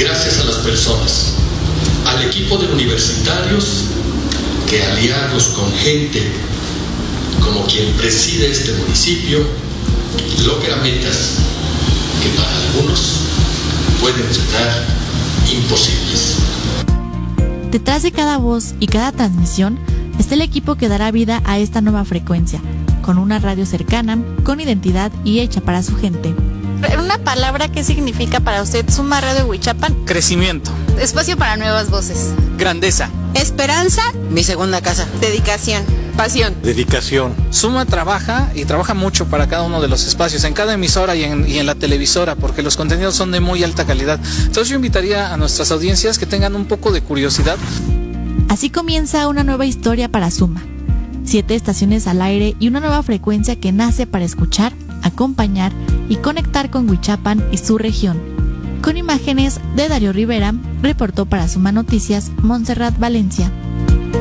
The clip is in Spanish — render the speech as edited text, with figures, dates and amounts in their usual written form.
Gracias a las personas, al equipo de universitarios que, aliados con gente como quien preside este municipio, logra metas que para algunos pueden sonar imposibles. Detrás de cada voz y cada transmisión está el equipo que dará vida a esta nueva frecuencia, con una radio cercana, con identidad y hecha para su gente. En una palabra, ¿qué significa para usted Suma Radio Huichapan? Crecimiento. Espacio para nuevas voces. Grandeza. Esperanza. Mi segunda casa. Dedicación. Pasión. Dedicación. Suma trabaja mucho para cada uno de los espacios, en cada emisora y en la televisora, porque los contenidos son de muy alta calidad. Entonces yo invitaría a nuestras audiencias que tengan un poco de curiosidad. Así comienza una nueva historia para Suma. 7 estaciones al aire y una nueva frecuencia que nace para escuchar, acompañar y conectar con Huichapan y su región. Con imágenes de Darío Rivera, reportó para Suma Noticias Montserrat Valencia.